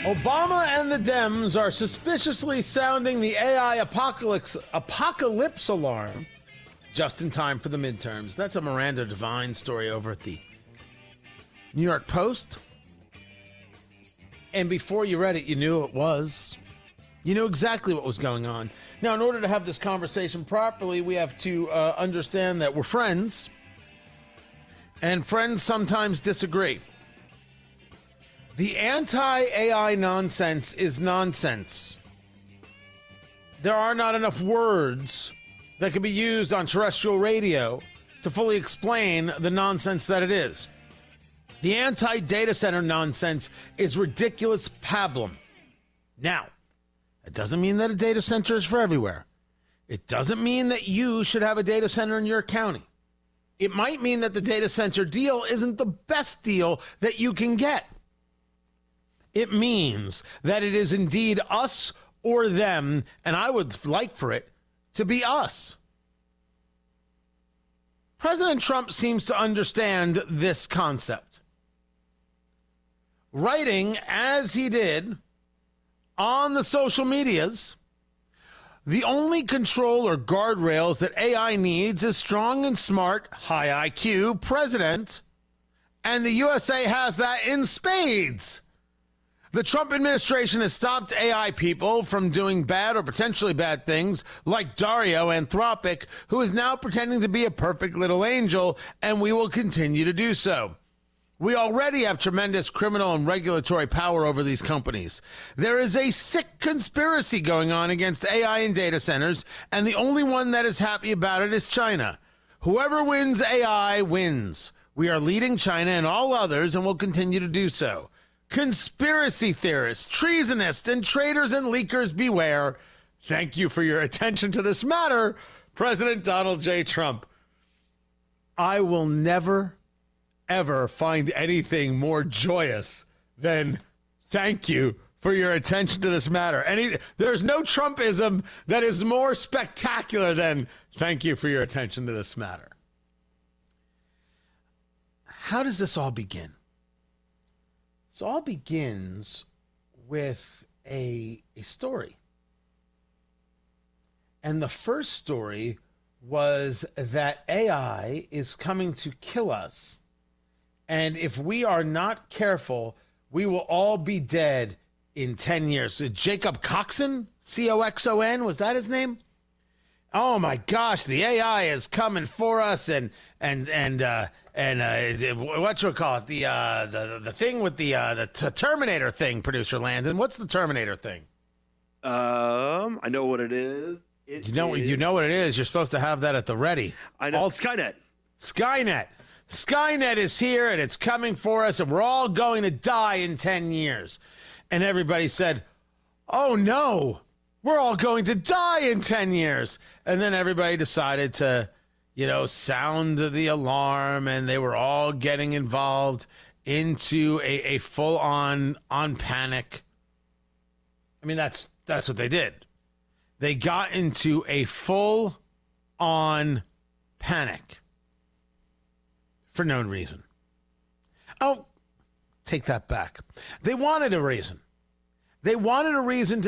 Obama and the Dems are suspiciously sounding the AI apocalypse alarm just in time for the midterms. That's a Miranda Devine story over at the New York Post. And before you read it, you knew it was. You knew exactly what was going on. Now, in order to have this conversation properly, we have to understand that we're friends. And friends sometimes disagree. The anti-AI nonsense is nonsense. There are not enough words that can be used on terrestrial radio to fully explain the nonsense that it is. The anti-data center nonsense is ridiculous pablum. Now, it doesn't mean that a data center is for everywhere. It doesn't mean that you should have a data center in your county. It might mean that the data center deal isn't the best deal that you can get. It means that it is indeed us or them, and I would like for it to be us. President Trump seems to understand this concept. Writing, as he did, on the social medias, the only control or guardrails that AI needs is strong and smart, high IQ president, and the USA has that in spades. The Trump administration has stopped AI people from doing bad or potentially bad things, like Dario Anthropic, who is now pretending to be a perfect little angel, and we will continue to do so. We already have tremendous criminal and regulatory power over these companies. There is a sick conspiracy going on against AI and data centers, and the only one that is happy about it is China. Whoever wins AI wins. We are leading China and all others, and will continue to do so. Conspiracy theorists, treasonists, and traitors and leakers beware. Thank you for your attention to this matter, President Donald J. Trump. I will never, ever find anything more joyous than thank you for your attention to this matter. There's no Trumpism that is more spectacular than thank you for your attention to this matter. How does this all begin? This all begins with a story. And the first story was that AI is coming to kill us. And if we are not careful, we will all be dead in 10 years. So Jacob Coxon, C-O-X-O-N, was that his name? Oh my gosh, the AI is coming for us, and what you call it, the thing with the Terminator thing, producer Landon. What's the Terminator thing? I know what it is. You know what it is. You're supposed to have that at the ready. I know. Skynet. Skynet is here, and it's coming for us, and we're all going to die in 10 years. And everybody said, "Oh no, we're all going to die in 10 years." And then everybody decided to, sound the alarm, and they were all getting involved into a full-on panic. I mean, that's what they did. They got into a full-on panic for no reason. Oh, take that back. They wanted a reason. They wanted a reason to